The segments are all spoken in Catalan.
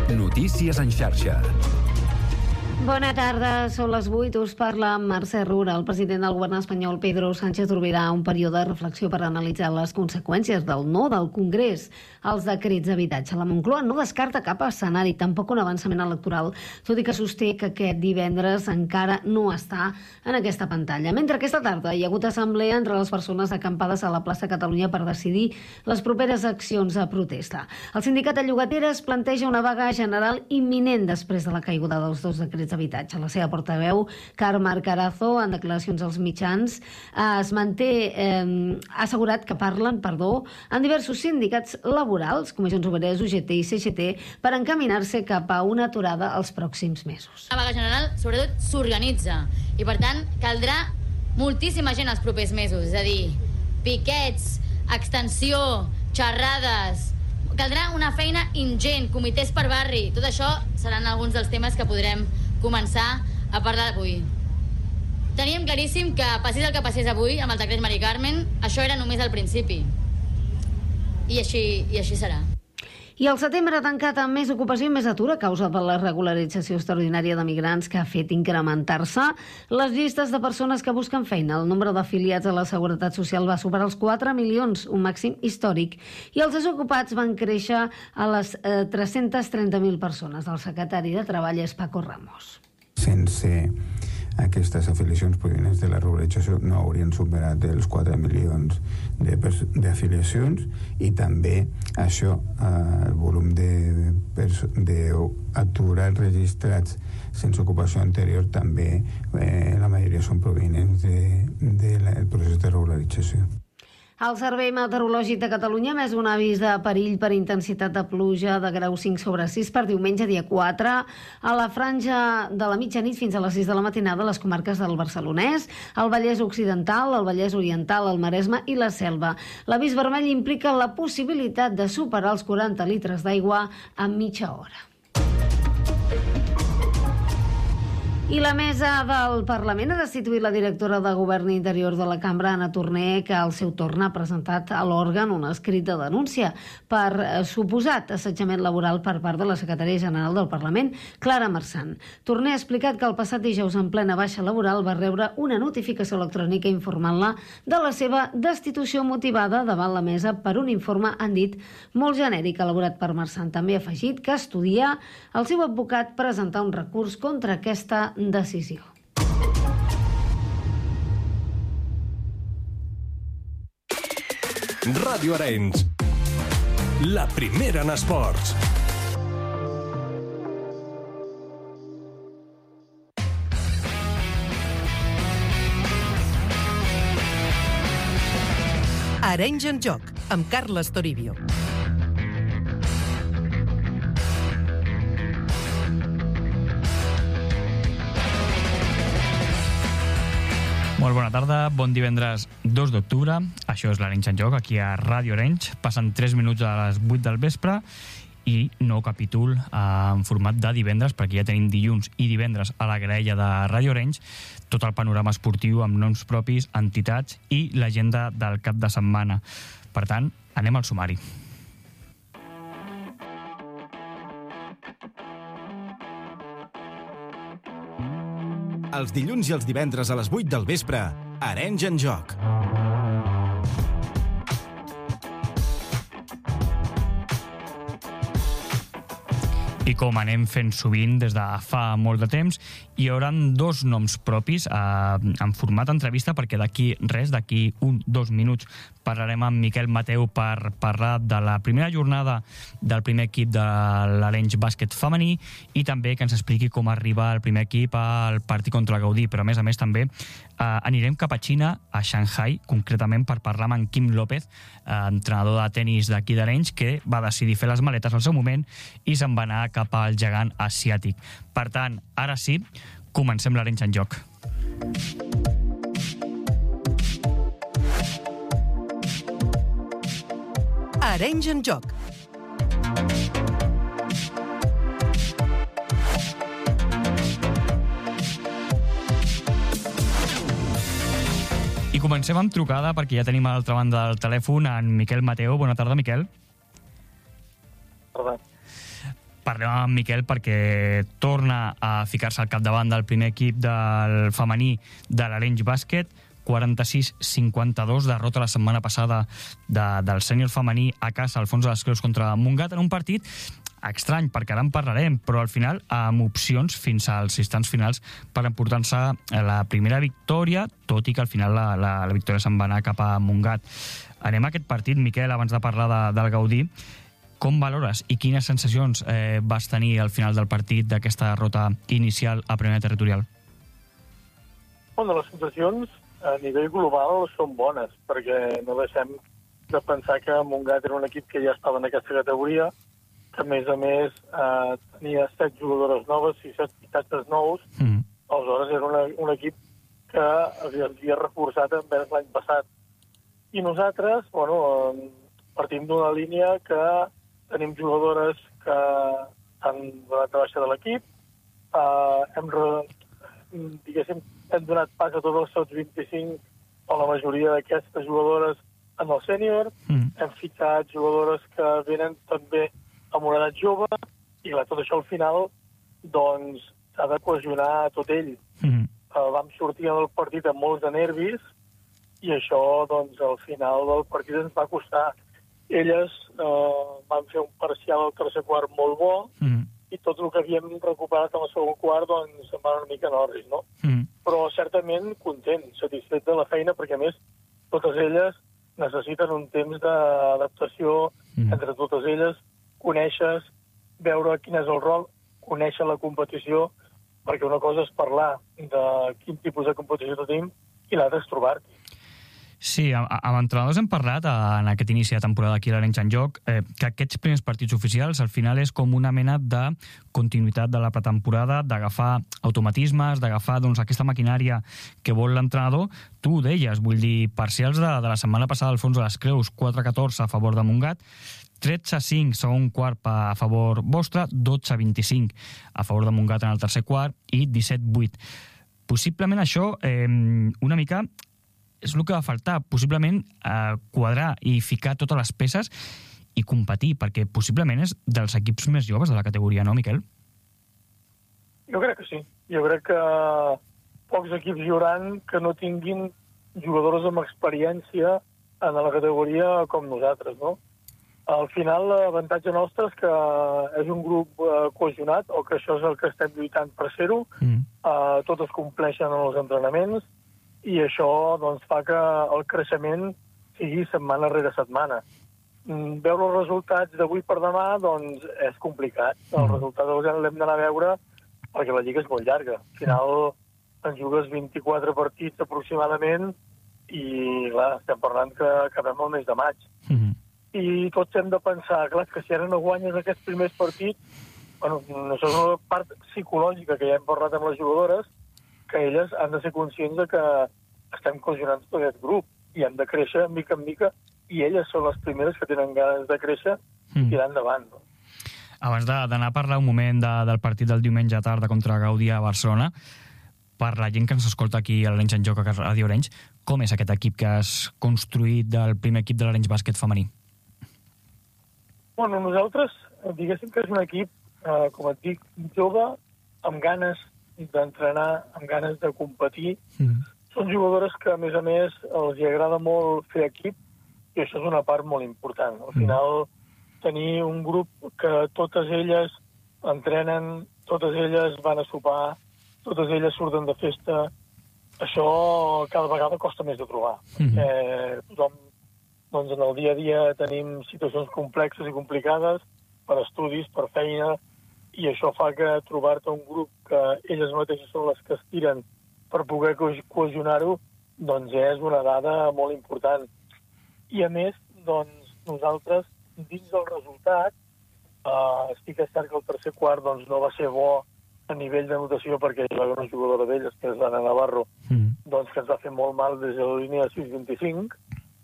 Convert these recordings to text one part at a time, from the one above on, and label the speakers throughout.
Speaker 1: Notícies en xarxa.
Speaker 2: Bona tarda, són les 8, us parla Mercè Rura. El president del govern espanyol, Pedro Sánchez, obrirà un període de reflexió per analitzar les conseqüències del no del Congrés als decrets d'habitatge. La Moncloa no descarta cap escenari, tampoc un avançament electoral, tot i que sosté que aquest divendres encara no està en aquesta pantalla. Mentre aquesta tarda hi ha hagut assemblea entre les persones acampades a la plaça Catalunya per decidir les properes accions de protesta. El sindicat de llogateres planteja una vaga general imminent després de la caiguda dels dos decrets d'habitatge. La seva portaveu, Carme Carazo, en declaracions als mitjans, ha assegurat que parlen, amb diversos sindicats laborals, comissions obreres, UGT i CGT, per encaminar-se cap a una aturada els pròxims mesos.
Speaker 3: La vaga general, sobretot, s'organitza i, per tant, caldrà moltíssima gent els propers mesos, és a dir, piquets, extensió, xerrades. Caldrà una feina ingent, comitès per barri. Tot això seran alguns dels temes que podrem començar a parlar avui. Teníem claríssim que passés el que passés avui amb el decret Mari Carmen, això era només el principi. I així serà.
Speaker 2: I el setembre ha tancat amb més ocupació i més atur a causa de la regularització extraordinària de migrants que ha fet incrementar-se les llistes de persones que busquen feina. El nombre d'afiliats a la Seguretat Social va superar els 4 milions, un màxim històric, i els desocupats van créixer a les 330.000 persones. El secretari de Treball és Paco Ramos.
Speaker 4: Sense aquestes afiliacions provinents de la regularització no haurien superat els 4 milions d'afiliacions, i també això, el volum d'aturats registrats sense ocupació anterior també, la majoria són provinents del procés de regularització.
Speaker 2: El Servei Meteorològic de Catalunya ha emès un avís de perill per intensitat de pluja de grau 5/6 per diumenge dia 4 a la franja de la mitjanit fins a les 6 de la matinada a les comarques del Barcelonès, el Vallès Occidental, el Vallès Oriental, el Maresme i la Selva. L'avís vermell implica la possibilitat de superar els 40 litres d'aigua en mitja hora. I la mesa del Parlament ha destituït la directora de Govern Interior de la Cambra, Anna Torner, que al seu torn ha presentat a l'òrgan un escrit de denúncia per suposat assetjament laboral per part de la secretària general del Parlament, Clara Marsan. Torner ha explicat que el passat dijous en plena baixa laboral va rebre una notificació electrònica informant-la de la seva destitució motivada davant la mesa per un informe, han dit, molt genèric elaborat per Marsan. També ha afegit que estudia el seu advocat presentar un recurs contra aquesta decisió.
Speaker 1: Ràdio Arenys, la primera en esports.
Speaker 5: Arenys en joc, amb Carles Toribio.
Speaker 6: Molt bona tarda, bon divendres 2 d'octubre. Això és l'Arenys en joc, aquí a Ràdio Arenys. Passen 3 minuts a les 8 del vespre i nou capítol en format de divendres, perquè ja tenim dilluns i divendres a la graella de Ràdio Arenys tot el panorama esportiu amb noms propis, entitats i l'agenda del cap de setmana. Per tant, anem al sumari.
Speaker 7: Els dilluns i els divendres a les 8 del vespre, Arenys en joc.
Speaker 6: I com anem fent sovint des de fa molt de temps, hi haurà 2 noms propis en format entrevista, perquè d'aquí 1-2 minuts parlarem amb Miquel Mateu per parlar de la primera jornada del primer equip de l'Arenys bàsquet femení i també que ens expliqui com arriba el primer equip al partit contra el Gaudí. Però a més també anirem cap a Xina, a Shanghai, concretament per parlar amb en Quim López, entrenador de tenis d'aquí d'Arenys, que va decidir fer les maletes al seu moment i se'n va anar cap al gegant asiàtic. Per tant, ara sí, comencem l'Arenys en joc.
Speaker 5: Arenys en joc.
Speaker 6: I comencem amb trucada perquè ja tenim a l'altra banda del telèfon en Miquel Mateu. Bona tarda, Miquel.
Speaker 8: Hola.
Speaker 6: Parlem amb Miquel perquè torna a ficar-se al capdavant del primer equip del femení de l'Arenys Bàsquet, 46-52, derrota la setmana passada del sènior femení a casa al Fons de les Creus contra Montgat, en un partit estrany, perquè ara en parlarem, però al final amb opcions fins als instants finals per emportar-se la primera victòria, tot i que al final la victòria se'n va anar cap a Montgat. Anem a aquest partit, Miquel, abans de parlar del Gaudí. Com valores i quines sensacions vas tenir al final del partit d'aquesta derrota inicial a primera territorial?
Speaker 8: Bueno, les sensacions a nivell global són bones, perquè no deixem de pensar que Montgat era un equip que ja estava en aquesta categoria, que a més tenia 7 jugadores noves i 7 fitxatges nous. Aleshores era un equip que havia reforçat envers l'any passat. I nosaltres, partim d'una línia que tenim jugadores que han donat a baixa de l'equip, hem donat pas a tots els sots 25 o la majoria d'aquestes jugadores en el sènior, hem fitxat jugadores que venen també amb una edat jove, i tot això al final doncs s'ha de cohesionar tot ell. Vam sortir del partit amb molts de nervis, i això doncs al final del partit ens va costar. Elles van fer un parcial al tercer quart molt bo, i tot el que havíem recuperat en el segon quart doncs se'n va una mica en orris, no? Però certament content, satisfet de la feina, perquè a més totes elles necessiten un temps d'adaptació entre totes elles, conèixer, veure quin és el rol, conèixer la competició, perquè una cosa és parlar de quin tipus de competició tenim i l'altra és trobar-t'hi.
Speaker 6: Sí, amb entrenadors hem parlat en aquest inici de temporada aquí a l'Arenys en Joc que aquests primers partits oficials al final és com una mena de continuïtat de la pretemporada, d'agafar automatismes, d'agafar aquesta maquinària que vol l'entrenador. Tu ho deies, vull dir, parcials de la setmana passada al Fons de les Creus, 4-14 a favor de Montgat, 13-5 segon quart a favor vostre, 12-25 a favor de Montgat en el tercer quart i 17-8. Possiblement això una mica és el que va faltar, possiblement quadrar i ficar totes les peces i competir, perquè possiblement és dels equips més joves de la categoria, no, Miquel?
Speaker 8: Jo crec que sí. Jo crec que pocs equips hi hauran que no tinguin jugadors amb experiència en la categoria com nosaltres, no? Al final, l'avantatge nostre és que és un grup cohesionat, o que això és el que estem lluitant per ser-ho. Totes compleixen en els entrenaments, i això doncs, fa que el creixement sigui setmana rere setmana. Veure els resultats d'avui per demà doncs, és complicat. Els resultats l'hem d'anar a veure perquè la lliga és molt llarga. Al final en jugues 24 partits aproximadament i clar, estem parlant que acabem el mes de maig. I tots hem de pensar, clar, que si ara no guanyes aquests primers partits, això és una part psicològica que ja hem parlat amb les jugadores, que elles han de ser conscients de que estem cohesionant tot aquest grup i han de créixer mica en mica, i elles són les primeres que tenen ganes de créixer i tirar endavant. No?
Speaker 6: Abans d'anar a parlar un moment del partit del diumenge a tarda contra Gaudí a Barcelona, per la gent que ens escolta aquí a l'Arenys en Joc, a Ràdio Arenys, com és aquest equip que has construït del primer equip de l'Arenys Bàsquet femení?
Speaker 8: Bueno, nosaltres diguéssim que és un equip, com et dic, jove, amb ganes d'entrenar, amb ganes de competir. Són jugadores que, a més, els agrada molt fer equip, i això és una part molt important. Al final, tenir un grup que totes elles entrenen, totes elles van a sopar, totes elles surten de festa, això cada vegada costa més de trobar. Tothom, doncs, en el dia a dia tenim situacions complexes i complicades per estudis, per feina, i això fa que trobar-te un grup que elles mateixes són les que es tiren per poder cohesionar-ho, doncs és una dada molt important. I a més, doncs, nosaltres, dins del resultat, sí que és cert que el tercer quart doncs, no va ser bo a nivell de notació perquè hi va haver una jugadora d'elles, que és l'Anna Navarro, doncs, que ens va fer molt mal des de la línia de 6-25.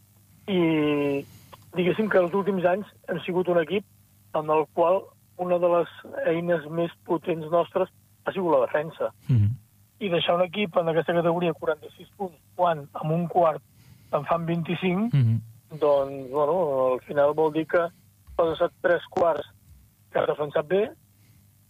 Speaker 8: I diguéssim que els últims anys hem sigut un equip en el qual una de les eines més potents nostres ha sigut la defensa. I deixar un equip en aquesta categoria 46 punts, quan amb un quart en fan 25, doncs, bueno, al final vol dir que has estat 3 quarts que has defensat bé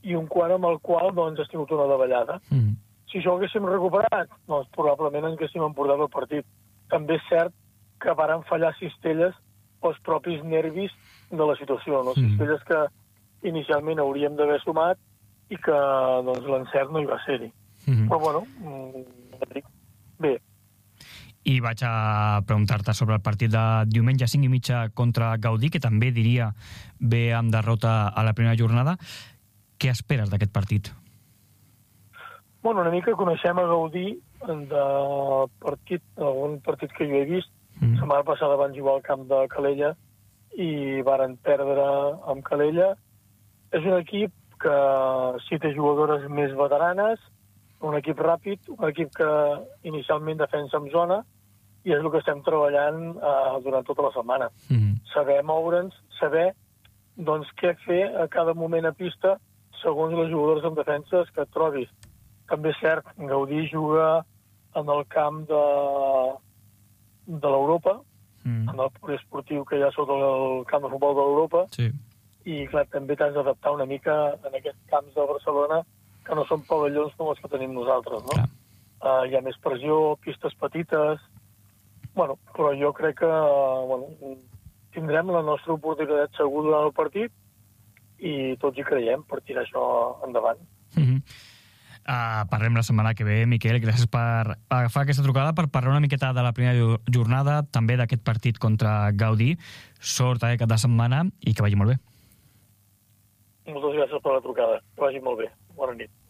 Speaker 8: i un quart amb el qual doncs, has tingut una davallada. Si això ho haguéssim recuperat, doncs probablement ens haguéssim emportat el partit. També és cert que varen fallar cistelles pels propis nervis de la situació, no? Cistelles que inicialment hauríem d'haver sumat i que doncs, l'encert no hi va ser-hi. Però bueno, bé.
Speaker 6: I vaig a preguntar-te sobre el partit de diumenge 5:30 contra Gaudí, que també diria ve amb derrota a la primera jornada. Què esperes d'aquest partit?
Speaker 8: Bueno, una mica coneixem a Gaudí algun partit que jo he vist. La setmana passada van jugar al camp de Calella i varen perdre amb Calella. És un equip que sí té jugadores més veteranes, un equip ràpid, un equip que inicialment defensa en zona, i és el que estem treballant durant tota la setmana. Saber moure'ns, saber doncs, què fer a cada moment a pista segons les jugadores en defenses que et trobis. També és cert, Gaudí juga en el camp de l'Europa, en el poliesportiu que hi ha sota el camp de futbol de l'Europa, i clar, també t'has d'adaptar una mica en aquests camps de Barcelona que no són pavellons com els que tenim nosaltres, no? Hi ha més pressió, pistes petites. Bueno, però jo crec que tindrem la nostra oportunitat segur durant el partit i tots hi creiem per tirar això endavant.
Speaker 6: Parlem la setmana que ve, Miquel. Gràcies per agafar aquesta trucada, per parlar una miqueta de la primera jornada, també d'aquest partit contra Gaudí. Sort aquest cap de setmana i que vagi molt bé.
Speaker 8: Moltes gràcies per la trucada. Que vagi molt bé. Bona nit.